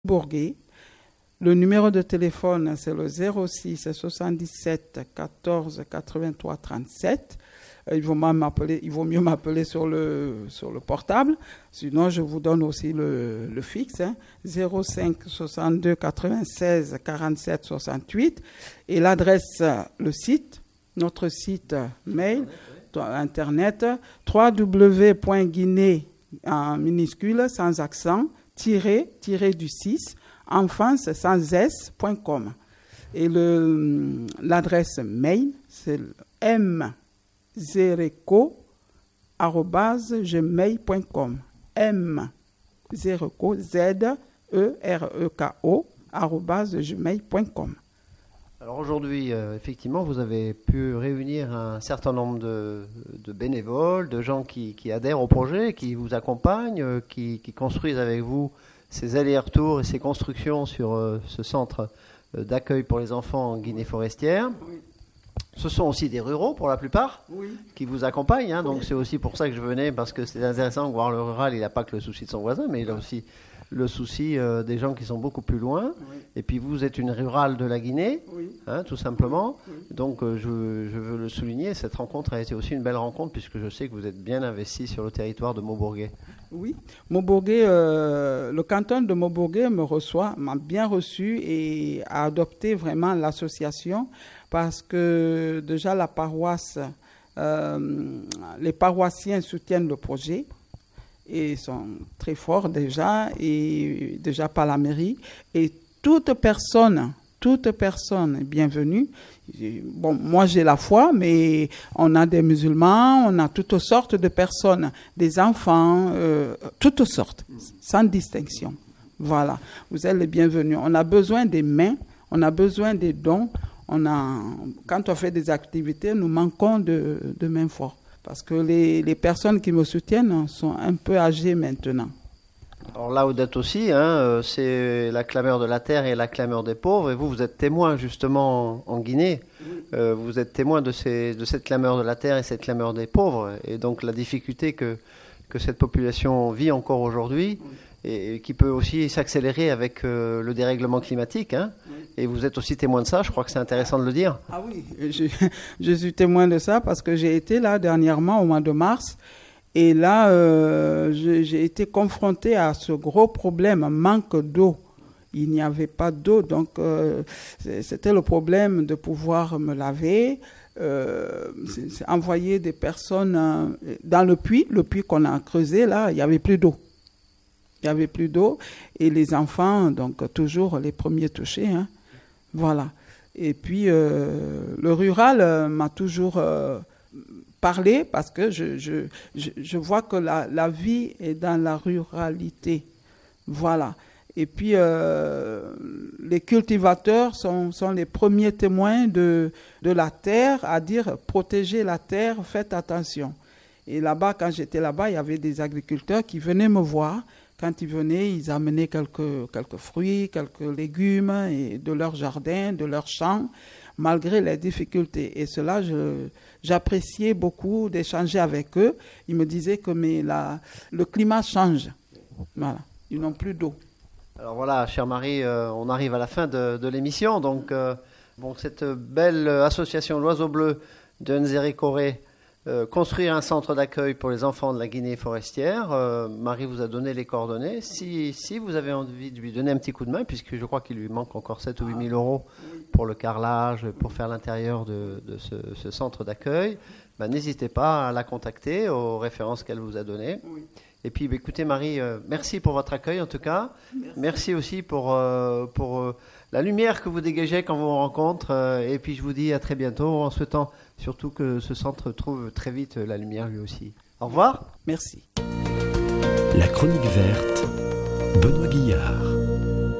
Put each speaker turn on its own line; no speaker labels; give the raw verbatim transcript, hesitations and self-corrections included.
Bourguet. Le numéro de téléphone, c'est le zéro six soixante-dix-sept quatorze quatre-vingt-trois trente-sept. Il vaut, m'appeler, il vaut mieux m'appeler sur le, sur le portable. Sinon, je vous donne aussi le, le fixe, hein, zéro cinq soixante-deux quatre-vingt-seize quarante-sept soixante-huit. Et l'adresse, le site, notre site mail, internet, w w w point guinée en minuscule, sans accent, tiré, tiré du six, enfance sans s point com. Et le, l'adresse mail, c'est m zereco arobase gmail point com. M zereco, Z E R E K O, arobase gmail point com.
Alors aujourd'hui, euh, effectivement, vous avez pu réunir un certain nombre de, de bénévoles, de gens qui, qui adhèrent au projet, qui vous accompagnent, euh, qui, qui construisent avec vous ces allers-retours et ces constructions sur euh, ce centre euh, d'accueil pour les enfants en Guinée forestière. Oui. Ce sont aussi des ruraux pour la plupart, oui, qui vous accompagnent. Hein, donc oui. C'est aussi pour ça que je venais, parce que c'est intéressant de voir le rural. Il n'a pas que le souci de son voisin, mais il a aussi le souci euh, des gens qui sont beaucoup plus loin. Oui. Et puis vous êtes une rurale de la Guinée, oui, hein, tout simplement. Oui. Donc euh, je, je veux le souligner, cette rencontre a été aussi une belle rencontre, puisque je sais que vous êtes bien investi sur le territoire de Maubourguet.
Oui, Maubourguet, euh, le canton de Maubourguet me reçoit, m'a bien reçu et a adopté vraiment l'association, parce que déjà la paroisse, euh, les paroissiens soutiennent le projet et sont très forts déjà, et déjà par la mairie. Et toute personne, toute personne est bienvenue. Bon, moi j'ai la foi, mais on a des musulmans, on a toutes sortes de personnes, des enfants, euh, toutes sortes, sans distinction. Voilà, vous êtes les bienvenus. On a besoin des mains, on a besoin des dons. On a, quand on fait des activités, nous manquons de, de mains fortes. Parce que les, les personnes qui me soutiennent sont un peu âgées maintenant.
Alors là, vous êtes aussi, hein, c'est la clameur de la terre et la clameur des pauvres. Et vous, vous êtes témoin justement en Guinée. Oui. Euh, vous êtes témoin de, ces, de cette clameur de la terre et cette clameur des pauvres. Et donc la difficulté que, que cette population vit encore aujourd'hui. Oui. Et qui peut aussi s'accélérer avec euh, le dérèglement climatique. Hein. Oui. Et vous êtes aussi témoin de ça, je crois que c'est intéressant de le dire.
Ah oui, je, je suis témoin de ça parce que j'ai été là dernièrement au mois de mars. Et là, euh, j'ai, j'ai été confronté à ce gros problème, manque d'eau. Il n'y avait pas d'eau, donc euh, c'était le problème de pouvoir me laver. Euh, c'est, c'est envoyer des personnes euh, dans le puits, le puits qu'on a creusé, là, il n'y avait plus d'eau. Il n'y avait plus d'eau et les enfants, donc toujours les premiers touchés. Hein. Voilà. Et puis, euh, le rural euh, m'a toujours euh, parlé parce que je, je, je, je vois que la, la vie est dans la ruralité. Voilà. Et puis, euh, les cultivateurs sont, sont les premiers témoins de, de la terre, à dire protégez la terre, faites attention. Et là-bas, quand j'étais là-bas, il y avait des agriculteurs qui venaient me voir. Quand ils venaient, ils amenaient quelques, quelques fruits, quelques légumes et de leur jardin, de leur champ, malgré les difficultés. Et cela, je, j'appréciais beaucoup d'échanger avec eux. Ils me disaient que mais la, le climat change. Voilà, ils n'ont plus d'eau.
Alors voilà, chère Marie, euh, on arrive à la fin de, de l'émission. Donc, euh, bon, cette belle association L'Oiseau Bleu de Nzérékoré, Euh, construire un centre d'accueil pour les enfants de la Guinée forestière. Euh, Marie vous a donné les coordonnées. Si, si vous avez envie de lui donner un petit coup de main, puisque je crois qu'il lui manque encore sept ou huit mille euros pour le carrelage, pour faire l'intérieur de, de ce, ce centre d'accueil, ben, n'hésitez pas à la contacter aux références qu'elle vous a données. Oui. Et puis, bah, écoutez Marie, euh, merci pour votre accueil en tout cas. Merci, merci aussi pour, euh, pour euh, la lumière que vous dégagez quand on vous rencontre. Euh, et puis je vous dis à très bientôt en souhaitant surtout que ce centre trouve très vite la lumière lui aussi. Au revoir.
Merci.
La chronique verte, Benoît Guillard.